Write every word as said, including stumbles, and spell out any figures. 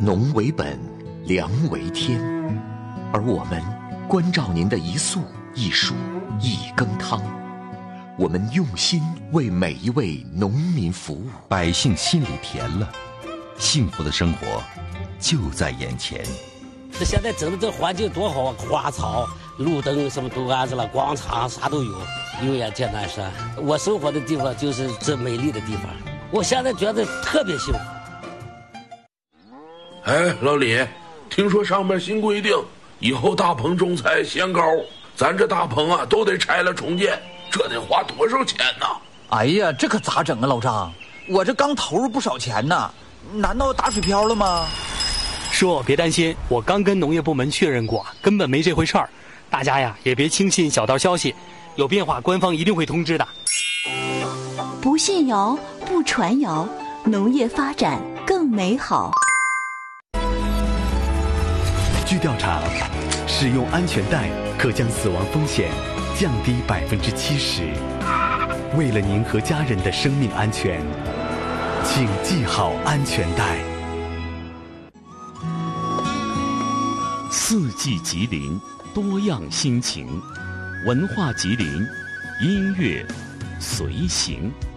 农为本，粮为天，而我们关照您的一粟一蔬一羹汤，我们用心为每一位农民服务， 百姓心里甜了，幸福的生活就在眼前。 这现在整的这环境多好啊，花草、路灯什么都安置了，广场啥都有。永远见南山，我生活的地方就是这美丽的地方，我现在觉得特别幸福。 哎，老李，听说上面新规定，以后大棚种菜限高，咱这大棚啊都得拆了重建，这得花多少钱呢？ 哎呀，这可咋整啊，老张？我这刚投入不少钱呢，难道打水漂了吗？ 说别担心，我刚跟农业部门确认过，根本没这回事儿。大家呀也别轻信小道消息，有变化官方一定会通知的。 不信谣，不传谣，农业发展更美好。 据调查，使用安全带可将死亡风险降低百分之七十。为了您和家人的生命安全，请系好安全带。 四季吉林，多样心情，文化吉林，音乐随行。